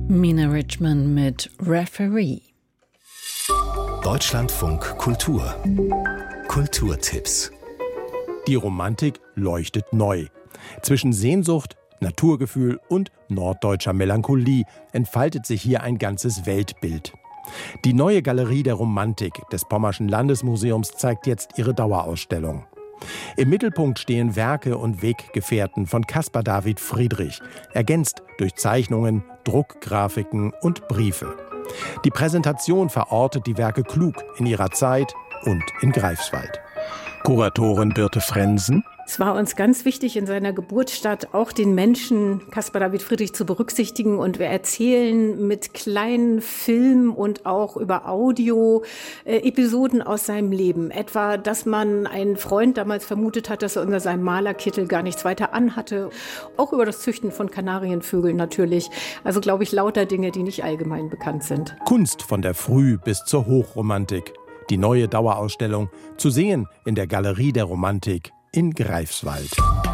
Mina Richman mit Referee. Deutschlandfunk Kultur. Kulturtipps. Die Romantik leuchtet neu. Zwischen Sehnsucht, Naturgefühl und norddeutscher Melancholie entfaltet sich hier ein ganzes Weltbild. Die neue Galerie der Romantik des Pommerschen Landesmuseums zeigt jetzt ihre Dauerausstellung. Im Mittelpunkt stehen Werke und Weggefährten von Caspar David Friedrich, ergänzt durch Zeichnungen, Druckgrafiken und Briefe. Die Präsentation verortet die Werke klug in ihrer Zeit und in Greifswald. Kuratorin Birte Frensen. Es war uns ganz wichtig, in seiner Geburtsstadt auch den Menschen Caspar David Friedrich zu berücksichtigen. Und wir erzählen mit kleinen Filmen und auch über Audio Episoden aus seinem Leben. Etwa, dass man einen Freund damals vermutet hat, dass er unter seinem Malerkittel gar nichts weiter anhatte. Auch über das Züchten von Kanarienvögeln natürlich. Also, glaube ich, lauter Dinge, die nicht allgemein bekannt sind. Kunst von der Früh- bis zur Hochromantik. Die neue Dauerausstellung zu sehen in der Galerie der Romantik in Greifswald.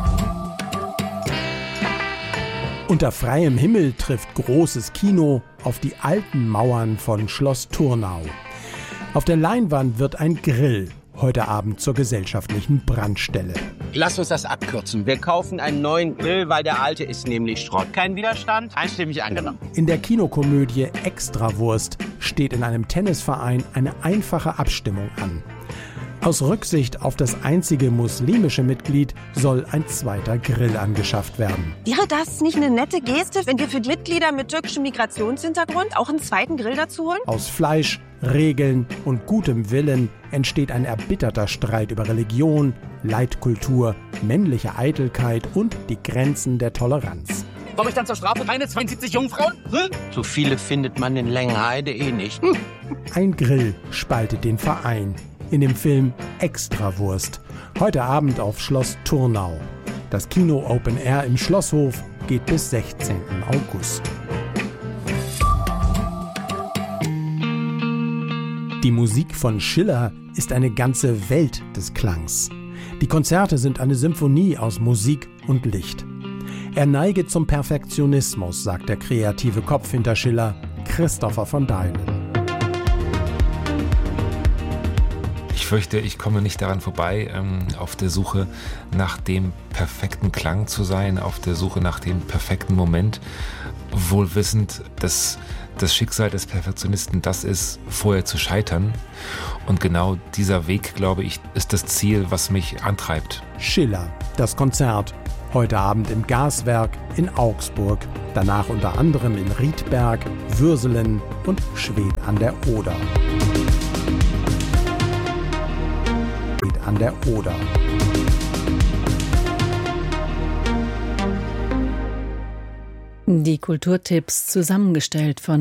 Unter freiem Himmel trifft großes Kino auf die alten Mauern von Schloss Turnau. Auf der Leinwand wird ein Grill heute Abend zur gesellschaftlichen Brandstelle. Lass uns das abkürzen. Wir kaufen einen neuen Grill, weil der alte ist nämlich Schrott. Kein Widerstand? Einstimmig angenommen. In der Kinokomödie Extrawurst steht in einem Tennisverein eine einfache Abstimmung an. Aus Rücksicht auf das einzige muslimische Mitglied soll ein zweiter Grill angeschafft werden. Wäre das nicht eine nette Geste, wenn wir für die Mitglieder mit türkischem Migrationshintergrund auch einen zweiten Grill dazu holen? Aus Fleisch, Regeln und gutem Willen entsteht ein erbitterter Streit über Religion, Leitkultur, männliche Eitelkeit und die Grenzen der Toleranz. Komme ich dann zur Strafe? Keine 72 Jungfrauen? So viele findet man in Längenheide nicht. Ein Grill spaltet den Verein. In dem Film Extrawurst. Heute Abend auf Schloss Turnau. Das Kino Open Air im Schlosshof geht bis 16. August. Die Musik von Schiller ist eine ganze Welt des Klangs. Die Konzerte sind eine Symphonie aus Musik und Licht. Er neige zum Perfektionismus, sagt der kreative Kopf hinter Schiller, Christopher von Deilen. Ich fürchte, ich komme nicht daran vorbei, auf der Suche nach dem perfekten Klang zu sein, auf der Suche nach dem perfekten Moment, wohl wissend, dass das Schicksal des Perfektionisten das ist, vorher zu scheitern. Und genau dieser Weg, glaube ich, ist das Ziel, was mich antreibt. Schiller, das Konzert. Heute Abend im Gaswerk in Augsburg. Danach unter anderem in Riedberg, Würselen und Schwedt an der Oder. An der Oder. Die Kulturtipps zusammengestellt von